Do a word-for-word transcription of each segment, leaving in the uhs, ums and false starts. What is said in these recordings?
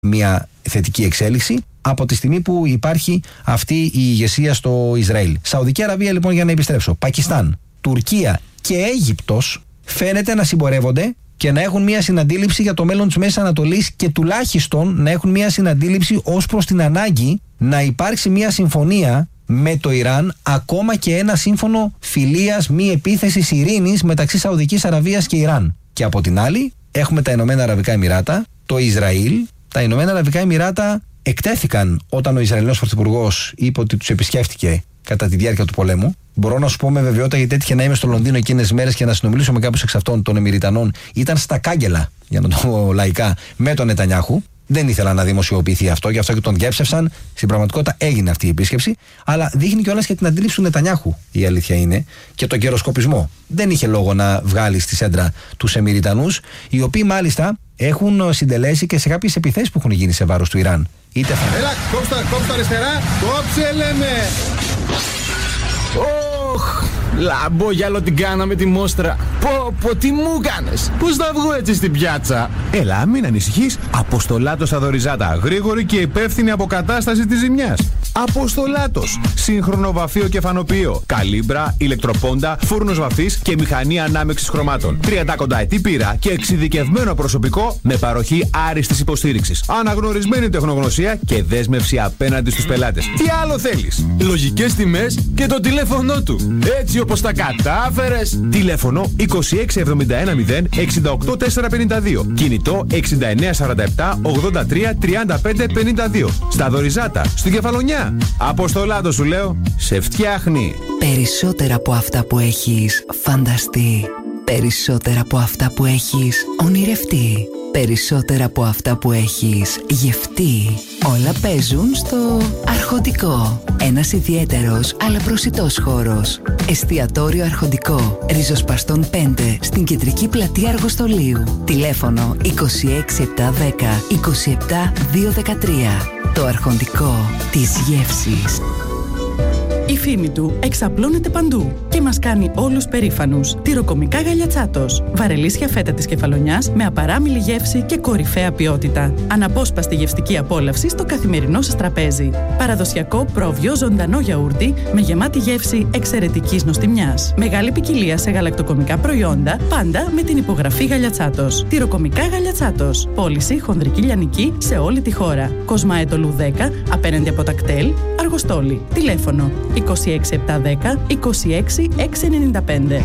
μια θετική εξέλιξη από τη στιγμή που υπάρχει αυτή η ηγεσία στο Ισραήλ. Σαουδική Αραβία, λοιπόν, για να επιστρέψω. Πακιστάν, Τουρκία και Αίγυπτος φαίνεται να συμπορεύονται και να έχουν μια συναντήληψη για το μέλλον της Μέσης Ανατολής και τουλάχιστον να έχουν μια συναντήληψη ως προς την ανάγκη να υπάρξει μια συμφωνία με το Ιράν, ακόμα και ένα σύμφωνο φιλίας, μη επίθεσης, ειρήνης μεταξύ Σαουδικής Αραβίας και Ιράν. Και από την άλλη έχουμε τα Ηνωμένα Αραβικά Εμιράτα, το Ισραήλ. Τα Ηνωμένα Αραβικά Εμιράτα εκτέθηκαν όταν ο Ισραηλινός Πρωθυπουργός είπε ότι τους επισκέφτηκε κατά τη διάρκεια του πολέμου. Μπορώ να σου πω με βεβαιότητα, γιατί έτυχε να είμαι στο Λονδίνο εκείνες τις μέρες και να συνομιλήσω με κάποιους εξ αυτών των Εμιριτανών. Ήταν στα κάγκελα, για να το πω λαϊκά, με τον Νετανιάχου. Δεν ήθελα να δημοσιοποιηθεί αυτό, γι' αυτό και τον διέψευσαν. Στην πραγματικότητα έγινε αυτή η επίσκεψη. Αλλά δείχνει κιόλας και την αντίληψη του Νετανιάχου, η αλήθεια είναι, και τον καιροσκοπισμό. Δεν είχε λόγο να βγάλει στη σέντρα τους Εμιριτανούς, οι οποίοι μάλιστα έχουν συντελέσει και σε κάποιες επιθέσεις που έχουν γίνει σε βάρος του Ιράν. Είτε θα... Έλα, κόψτε, κόψτε αριστερά, κόψε λέμε! Ωχ, λαμπόγιαλο την κάναμε τη μόστρα. Πω, πω, τι μου κάνες. Πώς θα βγω έτσι στην πιάτσα. Έλα, μην ανησυχείς. Αποστολάτος στα Δωριζάτα. Γρήγορη και υπεύθυνη αποκατάσταση της ζημιάς. Αποστολάτος. Σύγχρονο βαφείο και φανοποιείο. Καλύμπρα, ηλεκτροπόντα, φούρνος βαφής και μηχανή ανάμεξης χρωμάτων. τριάντα κονταετή πείρα και εξειδικευμένο προσωπικό με παροχή άριστης υποστήριξης. Αναγνωρισμένη τεχνογνωσία και δέσμευση απέναντι στους πελάτες. Τι άλλο θέλεις. Λογικές τιμές και το τηλέφωνο του. Έτσι όπως τα κατάφερες. Τηλέφωνο είκοσι έξι εβδομήντα ένα μηδέν εξήντα οκτώ τετρακόσια πενήντα δύο. Κινητό εξήντα εννέα σαράντα επτά ογδόντα τρία τριάντα πέντε πενήντα δύο. Στα Δωριζάτα, στην Κεφαλονιά. Αποστολάτο σου λέω, σε φτιάχνει. Περισσότερα από αυτά που έχεις φανταστεί. Περισσότερα από αυτά που έχεις ονειρευτεί. Περισσότερα από αυτά που έχεις γευτεί. Όλα παίζουν στο Αρχοντικό. Ένας ιδιαίτερος αλλά προσιτός χώρος. Εστιατόριο Αρχοντικό. Ριζοσπαστών πέντε στην κεντρική πλατεία Αργοστολίου. Τηλέφωνο είκοσι έξι επτακόσια δέκα είκοσι επτά διακόσια δεκατρία. Το Αρχοντικό της γεύσης. Η φήμη του εξαπλώνεται παντού και μας κάνει όλους περήφανους. Τυροκομικά Γαλιατσάτος. Βαρελίσια φέτα της Κεφαλονιάς με απαράμιλη γεύση και κορυφαία ποιότητα. Αναπόσπαστη γευστική απόλαυση στο καθημερινό σας τραπέζι. Παραδοσιακό πρόβιο ζωντανό γιαούρτι με γεμάτη γεύση εξαιρετικής νοστιμιάς. Μεγάλη ποικιλία σε γαλακτοκομικά προϊόντα, πάντα με την υπογραφή Γαλιατσάτος. Τυροκομικά Γαλιατσάτος. Πώληση χονδρική λιανική σε όλη τη χώρα. Κοσμάετολου δέκα απέναντι από τα κτέλ, Αργοστόλη. Τηλέφωνο είκοσι έξι επτακόσια δέκα είκοσι έξι εξακόσια ενενήντα πέντε.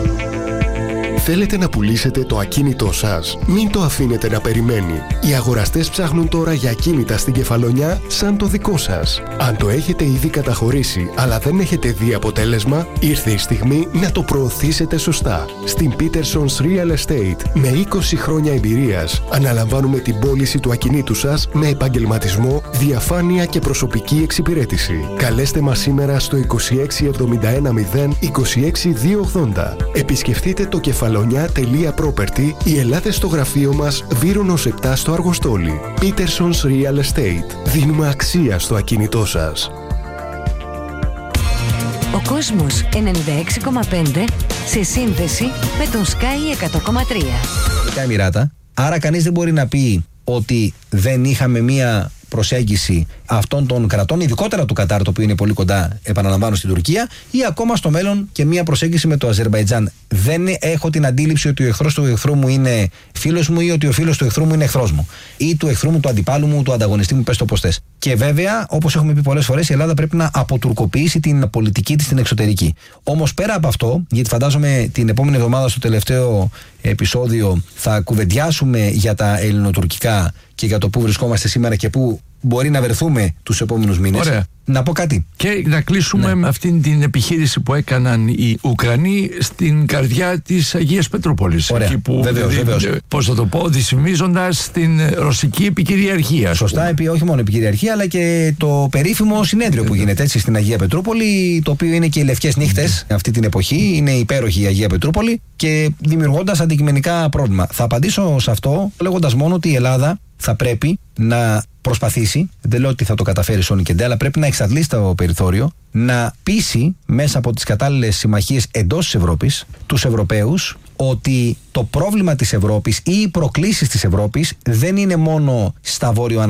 Θέλετε να πουλήσετε το ακίνητό σας? Μην το αφήνετε να περιμένει. Οι αγοραστές ψάχνουν τώρα για ακίνητα στην Κεφαλονιά σαν το δικό σας. Αν το έχετε ήδη καταχωρήσει αλλά δεν έχετε δει αποτέλεσμα, ήρθε η στιγμή να το προωθήσετε σωστά. Στην Peterson's Real Estate, με είκοσι χρόνια εμπειρίας, αναλαμβάνουμε την πώληση του ακινήτου σας με επαγγελματισμό, διαφάνεια και προσωπική εξυπηρέτηση. Καλέστε μας σήμερα στο είκοσι έξι εβδομήντα ένα μηδέν είκοσι έξι διακόσια ογδόντα. Επισκεφτείτε το κεφαλονιά.property ή ελάτε στο γραφείο μας Βύρονος επτά στο Αργοστόλι. Peterson's Real Estate. Δίνουμε αξία στο ακίνητό σας. Ο κόσμος ενενήντα έξι κόμμα πέντε σε σύνδεση με τον Sky εκατό κόμμα τρία. Τα Εμιράτα. Άρα κανείς δεν μπορεί να πει ότι δεν είχαμε μία προσέγγιση αυτών των κρατών, ειδικότερα του Κατάρ, το οποίο είναι πολύ κοντά, επαναλαμβάνω, στην Τουρκία, ή ακόμα στο μέλλον και μία προσέγγιση με το Αζερμπαϊτζάν. Δεν έχω την αντίληψη ότι ο εχθρός του εχθρού μου είναι φίλος μου ή ότι ο φίλος του εχθρού μου είναι εχθρός μου. Ή του εχθρού μου, του αντιπάλου μου, του ανταγωνιστή μου, πες το πώς θες. Και βέβαια, όπως έχουμε πει πολλές φορές, η Ελλάδα πρέπει να αποτουρκοποιήσει την πολιτική της την εξωτερική. Όμως πέρα από αυτό, γιατί φαντάζομαι την επόμενη εβδομάδα στο τελευταίο επεισόδιο θα κουβεντιάσουμε για τα ελληνοτουρκικά και για το πού βρισκόμαστε σήμερα και πού μπορεί να βρεθούμε τους επόμενους μήνες. Ωραία. Να πω κάτι. Και να κλείσουμε ναι. με αυτήν την επιχείρηση που έκαναν οι Ουκρανοί στην καρδιά της Αγίας Πετρούπολης. Ωραία. Εκεί που, βεβαίως, βεβαίως. πώς θα το πω, δυσφημίζοντας την ρωσική επικυριαρχία. Σωστά, επί, όχι μόνο επικυριαρχία, αλλά και το περίφημο συνέδριο που γίνεται έτσι στην Αγία Πετρούπολη, το οποίο είναι και οι λευκές νύχτες αυτή την εποχή. Είναι υπέροχη η Αγία Πετρούπολη και δημιουργώντας αντικειμενικά πρόβλημα. Θα απαντήσω σε αυτό λέγοντας μόνο ότι η Ελλάδα θα πρέπει να προσπαθήσει, δεν λέω ότι θα το καταφέρει σώνη και ντε, αλλά πρέπει να εξαντλήσει το περιθώριο, να πείσει μέσα από τις κατάλληλες συμμαχίες εντός της Ευρώπης τους Ευρωπαίους ότι το πρόβλημα της Ευρώπης ή οι προκλήσεις της Ευρώπης δεν είναι μόνο στα βόρειο